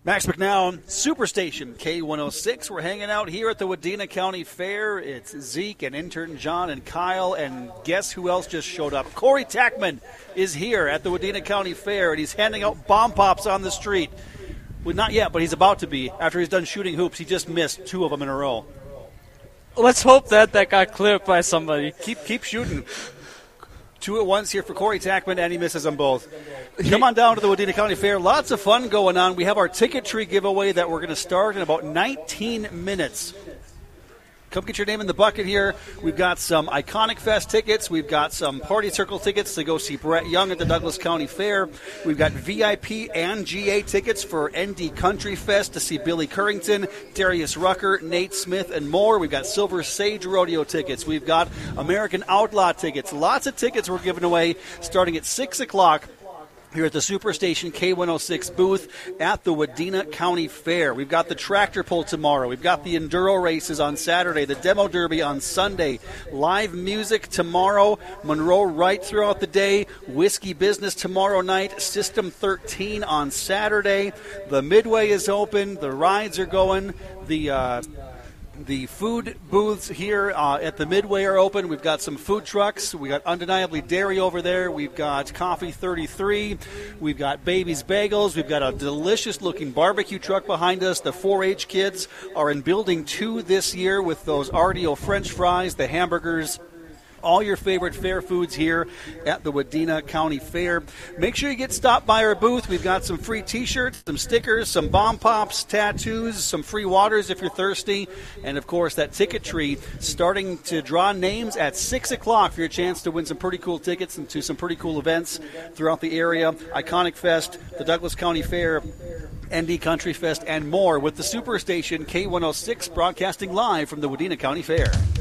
Max McNown, Superstation K106. We're hanging out here at the Wadena County Fair. It's Zeke and intern John and Kyle, and guess who else just showed up? Corey Tackman is here at the Wadena County Fair, and he's handing out bomb pops on the street. Well, not yet, but he's about to be. After he's done shooting hoops, he just missed 2 of them in a row. Let's hope that got clipped by somebody. Keep shooting. 2 at once here for Corey Tackman, and he misses them both. Come on down to the Wadena County Fair. Lots of fun going on. We have our ticket tree giveaway that we're going to start in about 19 minutes. Come get your name in the bucket here. We've got some Iconic Fest tickets. We've got some Party Circle tickets to go see Brett Young at the Douglas County Fair. We've got VIP and GA tickets for ND Country Fest to see Billy Currington, Darius Rucker, Nate Smith, and more. We've got Silver Sage Rodeo tickets. We've got American Outlaw tickets. Lots of tickets we're giving away starting at 6 o'clock. Here at the Superstation K106 booth at the Wadena County Fair. We've got the tractor pull tomorrow. We've got the enduro races on Saturday, the demo derby on Sunday, live music tomorrow, Monroe right throughout the day, whiskey business tomorrow night, System 13 on Saturday. The Midway is open. The rides are going. The food booths here at the Midway are open. We've got some food trucks. We got Undeniably Dairy over there. We've got Coffee 33. We've got Baby's Bagels. We've got a delicious-looking barbecue truck behind us. The 4-H kids are in Building 2 this year with those RDO French fries, the hamburgers, all your favorite fair foods here at the Wadena County Fair. Make sure you get stopped by our booth. We've got some free T-shirts, some stickers, some bomb pops, tattoos, some free waters if you're thirsty, and, of course, that ticket tree starting to draw names at 6 o'clock for your chance to win some pretty cool tickets and to some pretty cool events throughout the area. Iconic Fest, the Douglas County Fair, ND Country Fest, and more with the Superstation K106 broadcasting live from the Wadena County Fair.